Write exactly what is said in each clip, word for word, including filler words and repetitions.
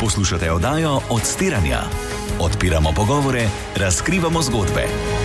Poslušate oddajo Odstiranja. Odpiramo pogovore, razkrivamo zgodbe.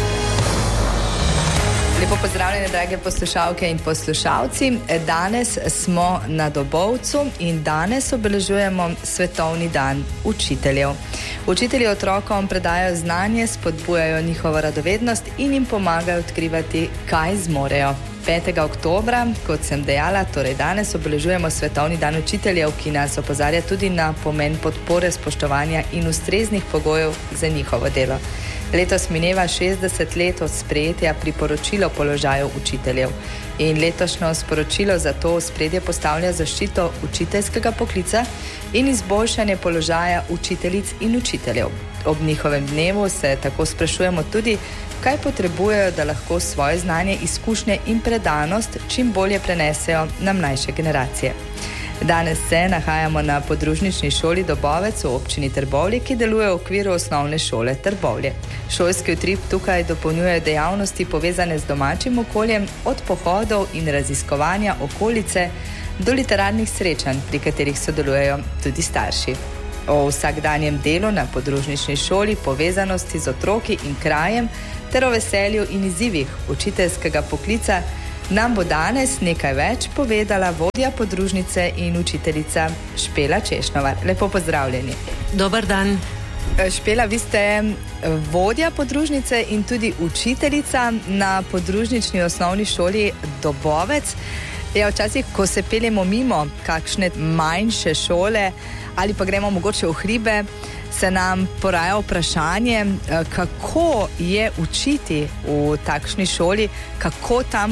Lepo pozdravljene, drage poslušalke in poslušalci. Danes smo na Dobovcu in danes obeležujemo Svetovni dan učiteljev. Učitelji otrokom predajajo znanje, spodbujajo njihovo radovednost in jim pomagajo odkrivati, kaj zmorejo. petega oktobra, kot sem dejala, torej danes obeležujemo Svetovni dan učiteljev, ki nas opozarja tudi na pomen podpore, spoštovanja in ustreznih pogojev za njihovo delo. Letos mineva šestdeset let od sprejetja priporočila o položaju učiteljev in letošnjo sporočilo za to spredje postavlja zaščito učiteljskega poklica in izboljšanje položaja učiteljic in učiteljev. Ob njihovem dnevu se tako sprašujemo tudi, kaj potrebujejo, da lahko svoje znanje, izkušnje in predanost čim bolje prenesejo na mlajše generacije. Danes se nahajamo na podružnični šoli Dobovec v občini Trbovlje, ki deluje v okviru osnovne šole Trbovlje. Šolski utrip tukaj dopolnjuje dejavnosti povezane z domačim okoljem, od pohodov in raziskovanja okolice do literarnih srečanj, pri katerih sodelujejo tudi starši. O vsakdanjem delu na podružnični šoli, povezanosti z otroki in krajem ter o veselju in izzivih učiteljskega poklica nam bo danes nekaj več povedala vodja podružnice in učiteljica Špela Češnovar. Lepo pozdravljeni. Dobar dan. Špela, vi ste vodja podružnice in tudi učiteljica na podružnični osnovni šoli Dobovec. Ja, včasih, ko se peljemo mimo kakšne manjše šole ali pa gremo mogoče v hribe, se nam poraja vprašanje, kako je učiti v takšni šoli, kako tam